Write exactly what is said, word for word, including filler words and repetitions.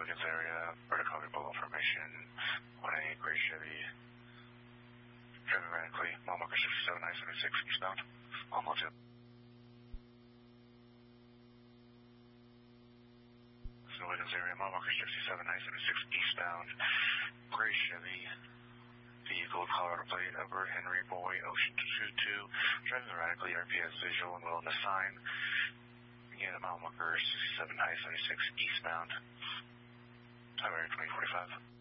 Williams area, vertical below formation, one eight, gray Chevy, driving radically, mile marker sixty-seven nine seventy-six, eastbound, on two. Williams area, mile marker sixty-seven nine seventy-six, eastbound, gray Chevy, vehicle Colorado plate, Edward Henry Boy, Ocean two two, driving radically, R P S visual and wilderness sign, again, mile marker sixty-seven nine seventy-six, eastbound, highway twenty forty-five.